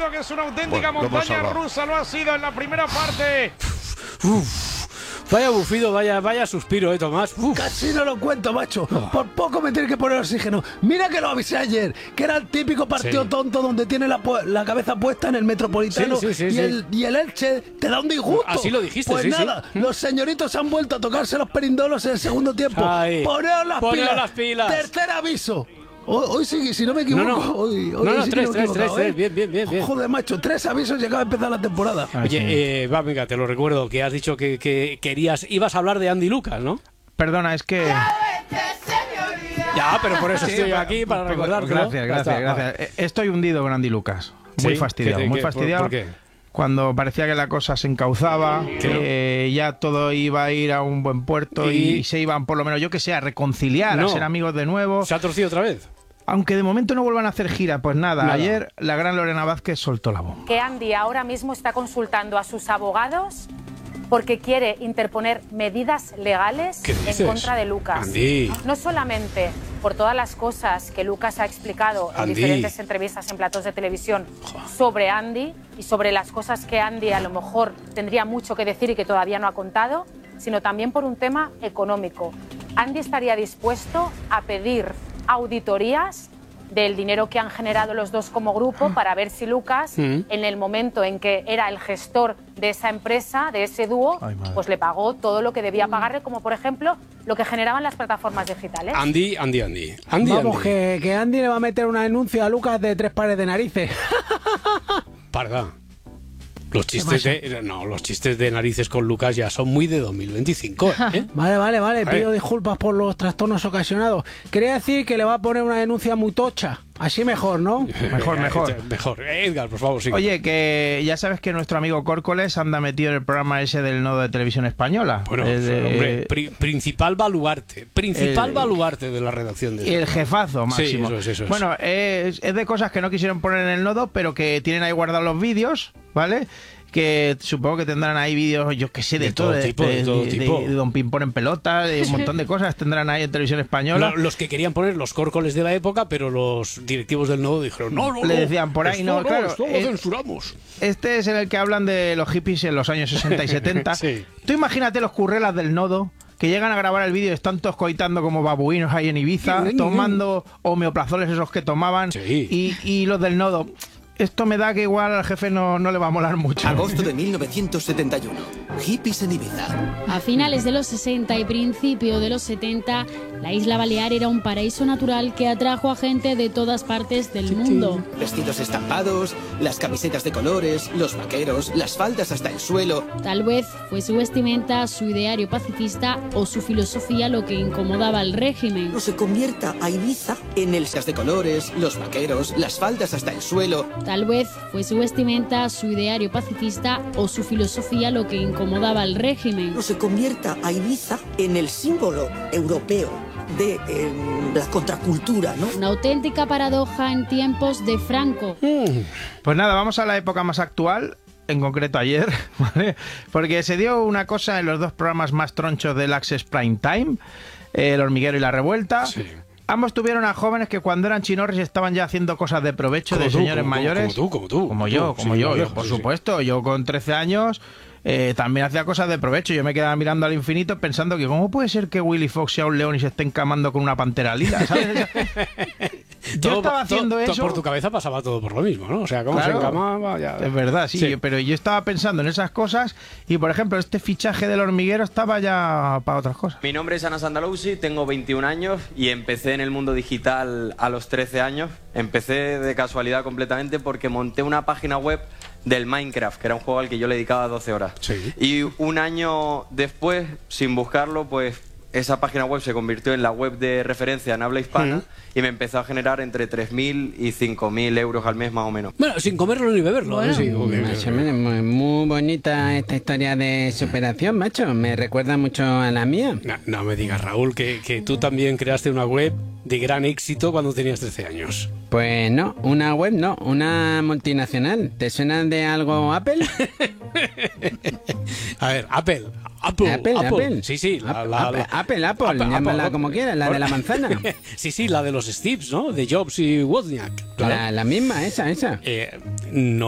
seguro que es una auténtica montaña rusa, lo ha sido en la primera parte. Vaya bufido, vaya suspiro, Tomás. Casi no lo cuento, macho. Por poco me tiene que poner oxígeno. Mira que lo avisé ayer, que era el típico partido tonto donde tiene la cabeza puesta en el Metropolitano y el Elche te da un disgusto. Así lo dijiste, pues nada, los señoritos han vuelto a tocarse los perindolos en el segundo tiempo. Poneos las pilas. Tercer aviso. Hoy sí, si no me equivoco. No. Hoy sí tres, bien. Joder, macho, 3 avisos y acaba de empezar la temporada. Oye, venga, te lo recuerdo, que has dicho que ibas a hablar de Andy Lucas, ¿no? Perdona, es que... Ya, pero por eso estoy aquí, para recordártelo. Gracias. Estoy hundido con Andy Lucas. Muy fastidiado, muy fastidiado. ¿Por qué? Cuando parecía que la cosa se encauzaba, que ya todo iba a ir a un buen puerto y se iban, por lo menos, yo que sé, a reconciliar, a ser amigos de nuevo. ¿Se ha torcido otra vez? Aunque de momento no vuelvan a hacer gira, pues nada. Ayer la gran Lorena Vázquez soltó la bomba. Que Andy ahora mismo está consultando a sus abogados porque quiere interponer medidas legales en contra de Lucas. Andy. No solamente por todas las cosas que Lucas ha explicado en diferentes entrevistas en platos de televisión sobre Andy y sobre las cosas que Andy a lo mejor tendría mucho que decir y que todavía no ha contado, sino también por un tema económico. Andy estaría dispuesto a pedir auditorías del dinero que han generado los dos como grupo para ver si Lucas, en el momento en que era el gestor de esa empresa, de ese dúo, pues le pagó todo lo que debía pagarle, como por ejemplo lo que generaban las plataformas digitales. Andy. Vamos, que Andy le va a meter una denuncia a Lucas de 3 pares de narices. Parda. Los chistes de narices con Lucas ya son muy de 2025, ¿eh? Vale, pido disculpas por los trastornos ocasionados. Quería decir que le va a poner una denuncia muy tocha. Así mejor, ¿no? Mejor. Edgar, por favor, sigue. Oye, que ya sabes que nuestro amigo Córcoles anda metido en el programa ese del Nodo de Televisión Española. Bueno, hombre, principal baluarte de la redacción de... Y el jefazo máximo. Sí, eso es. Bueno, es de cosas que no quisieron poner en el Nodo, pero que tienen ahí guardados los vídeos, ¿vale? Que supongo que tendrán ahí vídeos, yo que sé, de todo tipo. De Don Pimpón en pelota, de un montón de cosas tendrán ahí en Televisión Española. Los que querían poner los córcoles de la época, pero los directivos del Nodo dijeron, no. Le decían por ahí, claro. Esto lo censuramos. Este es en el que hablan de los hippies en los años 60 y 70. Sí. Tú imagínate los currelas del Nodo, que llegan a grabar el vídeo, están todos coitando como babuinos ahí en Ibiza, tomando homeoplazoles esos que tomaban, y los del Nodo... Esto me da que igual al jefe no le va a molar mucho. Agosto de 1971. Hippies en Ibiza. A finales de los 60 y principio de los 70, la isla Balear era un paraíso natural que atrajo a gente de todas partes del mundo. Vestidos estampados, las camisetas de colores, los vaqueros, las faldas hasta el suelo. Tal vez fue su vestimenta, su ideario pacifista o su filosofía lo que incomodaba al régimen. No se convierta a Ibiza en el de colores, los vaqueros, las faldas hasta el suelo. Tal vez fue su vestimenta, su ideario pacifista o su filosofía lo que incomodaba al régimen. No se convierta a Ibiza en el símbolo europeo de la contracultura, ¿no? Una auténtica paradoja en tiempos de Franco. Pues nada, vamos a la época más actual, en concreto ayer, ¿vale? Porque se dio una cosa en los dos programas más tronchos del Access Prime Time, El Hormiguero y La Revuelta. Sí. Ambos tuvieron a jóvenes que cuando eran chinorris estaban ya haciendo cosas de provecho de señores mayores. Como tú. Como yo, por supuesto. Yo con 13 años también hacía cosas de provecho. Yo me quedaba mirando al infinito pensando que cómo puede ser que Willy Fox sea un león y se esté encamando con una pantera lila, ¿sabes? Yo estaba haciendo eso. Por tu cabeza pasaba todo por lo mismo, ¿no? O sea, cómo se encamaba ya... Es verdad, sí, pero yo estaba pensando en esas cosas y, por ejemplo, este fichaje del Hormiguero estaba ya para otras cosas. Mi nombre es Anas Andalusi, tengo 21 años y empecé en el mundo digital a los 13 años. Empecé de casualidad completamente porque monté una página web del Minecraft, que era un juego al que yo le dedicaba 12 horas. Sí. Y un año después, sin buscarlo, pues esa página web se convirtió en la web de referencia en habla hispana y me empezó a generar entre 3.000 y 5.000 euros al mes más o menos. Bueno, sin comerlo ni beberlo. Bueno, muy bonita esta historia de superación, macho. Me recuerda mucho a la mía. No me digas, Raúl, que tú también creaste una web de gran éxito cuando tenías 13 años. Pues no, una web no, una multinacional. ¿Te suena de algo Apple? A ver, Apple. Sí, Apple, llámala como quieras, la de la manzana. Sí, la de los Steves, ¿no? De Jobs y Wozniak. Claro. La misma, esa. No.